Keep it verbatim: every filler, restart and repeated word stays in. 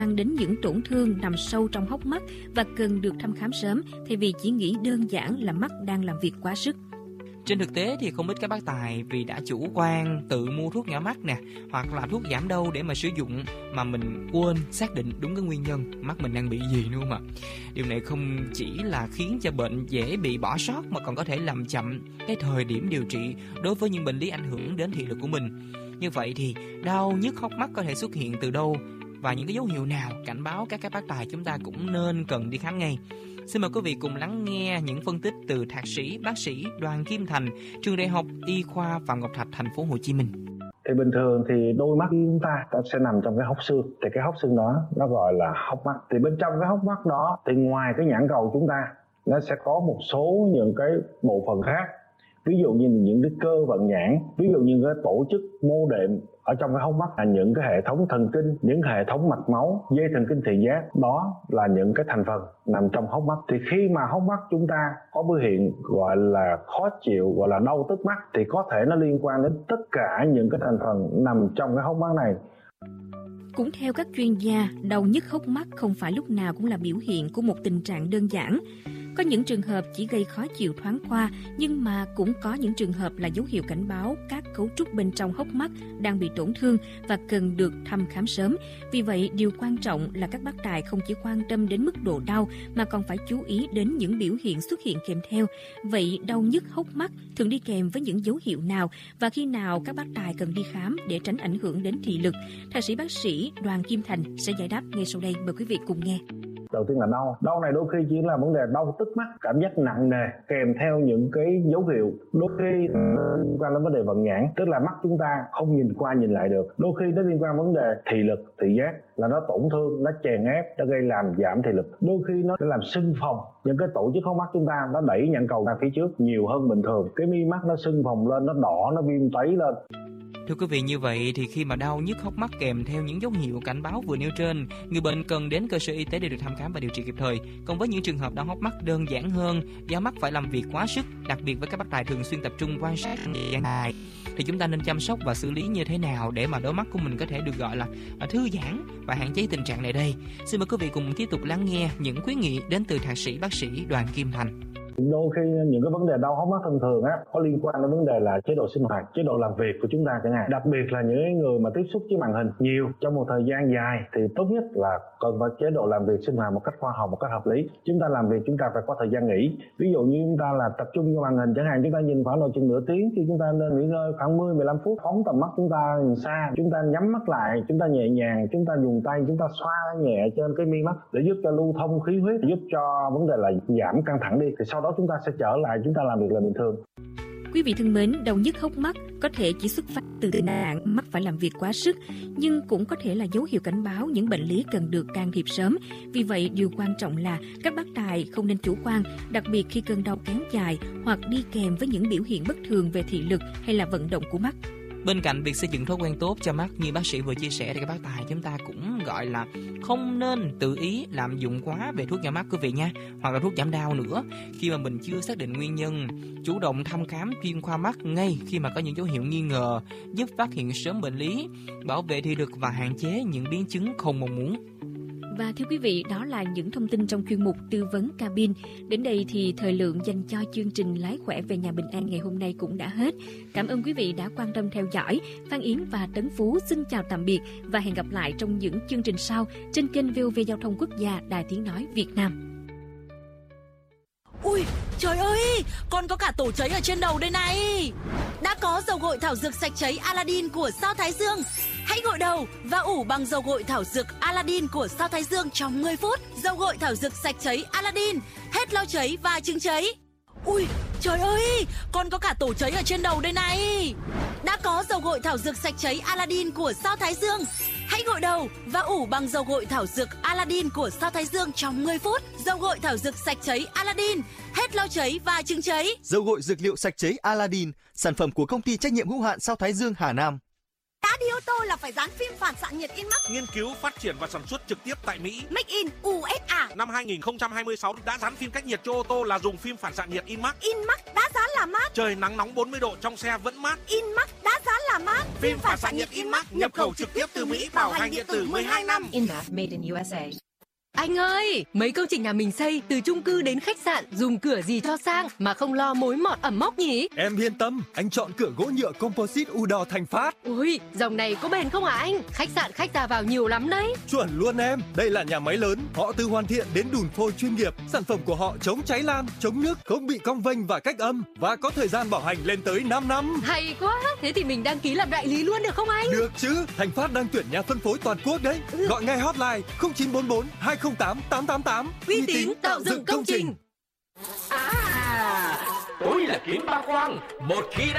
đến những tổn thương nằm sâu trong hốc mắt và cần được thăm khám sớm, thay vì chỉ nghĩ đơn giản là mắt đang làm việc quá sức. Trên thực tế thì không ít các bác tài vì đã chủ quan tự mua thuốc nhỏ mắt nè, hoặc là thuốc giảm đau để mà sử dụng mà mình quên xác định đúng cái nguyên nhân mắt mình đang bị gì nữa mà. Điều này không chỉ là khiến cho bệnh dễ bị bỏ sót mà còn có thể làm chậm cái thời điểm điều trị đối với những bệnh lý ảnh hưởng đến thị lực của mình. Như vậy thì đau nhức hốc mắt có thể xuất hiện từ đâu và những cái dấu hiệu nào cảnh báo các các bác tài chúng ta cũng nên cần đi khám ngay. Xin mời quý vị cùng lắng nghe những phân tích từ thạc sĩ bác sĩ Đoàn Kim Thành, trường Đại học Y khoa Phạm Ngọc Thạch, thành phố Hồ Chí Minh. Thì bình thường thì đôi mắt chúng ta sẽ nằm trong cái hốc xương, thì cái hốc xương đó nó gọi là hốc mắt. Thì bên trong cái hốc mắt đó thì ngoài cái nhãn cầu chúng ta, nó sẽ có một số những cái bộ phận khác. Ví dụ như những cái cơ vận nhãn, ví dụ như cái tổ chức mô đệm ở trong cái hốc mắt là những cái hệ thống thần kinh, những hệ thống mạch máu, dây thần kinh thị giác, đó là những cái thành phần nằm trong hốc mắt. Thì khi mà hốc mắt chúng ta có biểu hiện gọi là khó chịu, gọi là đau tức mắt, thì có thể nó liên quan đến tất cả những cái thành phần nằm trong cái hốc mắt này. Cũng theo các chuyên gia, đau nhức hốc mắt không phải lúc nào cũng là biểu hiện của một tình trạng đơn giản. Có những trường hợp chỉ gây khó chịu thoáng qua, nhưng mà cũng có những trường hợp là dấu hiệu cảnh báo các cấu trúc bên trong hốc mắt đang bị tổn thương và cần được thăm khám sớm. Vì vậy, điều quan trọng là các bác tài không chỉ quan tâm đến mức độ đau mà còn phải chú ý đến những biểu hiện xuất hiện kèm theo. Vậy đau nhức hốc mắt thường đi kèm với những dấu hiệu nào và khi nào các bác tài cần đi khám để tránh ảnh hưởng đến thị lực? Thạc sĩ bác sĩ Đoàn Kim Thành sẽ giải đáp ngay sau đây, mời quý vị cùng nghe. Đầu tiên là đau. Đau này đôi khi chỉ là vấn đề đau tức mắt, cảm giác nặng nề kèm theo những cái dấu hiệu. Đôi khi liên quan đến vấn đề vận nhãn, tức là mắt chúng ta không nhìn qua nhìn lại được. Đôi khi nó liên quan vấn đề thị lực, thị giác, là nó tổn thương, nó chèn ép, nó gây làm giảm thị lực. Đôi khi nó làm sưng phồng, những cái tổ chức hốc mắt chúng ta nó đẩy nhãn cầu ra phía trước nhiều hơn bình thường. Cái mi mắt nó sưng phồng lên, nó đỏ, nó viêm tấy lên. Thưa quý vị, như vậy thì khi mà đau nhức hốc mắt kèm theo những dấu hiệu cảnh báo vừa nêu trên, người bệnh cần đến cơ sở y tế để được thăm khám và điều trị kịp thời. Còn với những trường hợp đau hốc mắt đơn giản hơn, do mắt phải làm việc quá sức, đặc biệt với các bác tài thường xuyên tập trung quan sát thời gian dài, thì chúng ta nên chăm sóc và xử lý như thế nào để mà đôi mắt của mình có thể được gọi là thư giãn và hạn chế tình trạng này đây. Xin mời quý vị cùng tiếp tục lắng nghe những khuyến nghị đến từ thạc sĩ bác sĩ Đoàn Kim Thành. Đôi khi những cái vấn đề đau hốc mắt thông thường á có liên quan đến vấn đề là chế độ sinh hoạt, chế độ làm việc của chúng ta chẳng hạn. Đặc biệt là những người mà tiếp xúc với màn hình nhiều trong một thời gian dài thì tốt nhất là cần phải chế độ làm việc sinh hoạt một cách khoa học, một cách hợp lý. Chúng ta làm việc chúng ta phải có thời gian nghỉ. Ví dụ như chúng ta là tập trung vào màn hình chẳng hạn, chúng ta nhìn khoảng độ chừng nửa tiếng thì chúng ta nên nghỉ ngơi khoảng mười mười lăm phút, phóng tầm mắt chúng ta nhìn xa, chúng ta nhắm mắt lại, chúng ta nhẹ nhàng, chúng ta dùng tay chúng ta xoa nhẹ trên cái mi mắt để giúp cho lưu thông khí huyết, giúp cho vấn đề là giảm căng thẳng đi. Thì sau đó chúng ta sẽ trở lại chúng ta làm việc là bình thường. Quý vị thân mến, đau nhức hốc mắt có thể chỉ xuất phát từ tình trạng mắt phải làm việc quá sức, nhưng cũng có thể là dấu hiệu cảnh báo những bệnh lý cần được can thiệp sớm. Vì vậy, điều quan trọng là các bác tài không nên chủ quan, đặc biệt khi cơn đau kéo dài hoặc đi kèm với những biểu hiện bất thường về thị lực hay là vận động của mắt. Bên cạnh việc xây dựng thói quen tốt cho mắt như bác sĩ vừa chia sẻ thì các bác tài chúng ta cũng gọi là không nên tự ý lạm dụng quá về thuốc nhỏ mắt quý vị nha, hoặc là thuốc giảm đau nữa khi mà mình chưa xác định nguyên nhân. Chủ động thăm khám chuyên khoa mắt ngay khi mà có những dấu hiệu nghi ngờ, giúp phát hiện sớm bệnh lý, bảo vệ thị lực và hạn chế những biến chứng không mong muốn. Và thưa quý vị, đó là những thông tin trong chuyên mục tư vấn cabin. Đến đây thì thời lượng dành cho chương trình Lái khỏe về nhà bình an ngày hôm nay cũng đã hết. Cảm ơn quý vị đã quan tâm theo dõi. Phan Yến và Tấn Phú xin chào tạm biệt và hẹn gặp lại trong những chương trình sau trên kênh vê o vê Giao thông Quốc gia Đài Tiếng nói Việt Nam. Ui, trời ơi, còn có cả tổ cháy ở trên đầu đây này. Đã có dầu gội thảo dược sạch cháy Aladdin của Sao Thái Dương. Hãy gội đầu và ủ bằng dầu gội thảo dược Aladdin của Sao Thái Dương trong mười phút. Dầu gội thảo dược sạch cháy Aladdin, hết lau cháy và chứng cháy. Ui, trời ơi, còn có cả tổ cháy ở trên đầu đây này. Đã có dầu gội thảo dược sạch cháy Aladdin của Sao Thái Dương. Hãy gội đầu và ủ bằng dầu gội thảo dược Aladdin của Sao Thái Dương trong mười phút. Dầu gội thảo dược sạch cháy Aladdin, hết lau cháy và chứng cháy. Dầu gội dược liệu sạch cháy Aladdin, sản phẩm của công ty trách nhiệm hữu hạn Sao Thái Dương Hà Nam. Đã đi ô tô là phải dán phim phản xạ nhiệt in mắt. Nghiên cứu, phát triển và sản xuất trực tiếp tại Mỹ. Make in u ét a. Năm hai nghìn không trăm hai mươi sáu đã dán phim cách nhiệt cho ô tô là dùng phim phản xạ nhiệt in mắt. In mắt đã dán là mát. Trời nắng nóng bốn mươi độ trong xe vẫn mát. In mắt đã dán là làm mát. Phim phản xạ nhiệt Inmax nhập khẩu trực tiếp từ Mỹ, bảo hành điện tử mười hai năm. Inmax made in u ét a. Anh ơi, mấy công trình nhà mình xây từ chung cư đến khách sạn dùng cửa gì cho sang mà không lo mối mọt ẩm mốc nhỉ? Em yên tâm, anh chọn cửa gỗ nhựa composite Udor Thành Phát. Ui, dòng này có bền không hả anh? Khách sạn khách ra vào nhiều lắm đấy. Chuẩn luôn em, đây là nhà máy lớn, họ từ hoàn thiện đến đùn phôi chuyên nghiệp. Sản phẩm của họ chống cháy lan, chống nước, không bị cong vênh và cách âm và có thời gian bảo hành lên tới năm năm. Hay quá, thế thì mình đăng ký làm đại lý luôn được không anh? Được chứ, Thành Phát đang tuyển nhà phân phối toàn quốc đấy. Ừ. Gọi ngay hotline không chín bốn bốn hai không tám tám tám tám. Uy tín tạo dựng công trình. À, tôi là Kiếm Ba Quang. Một khi đã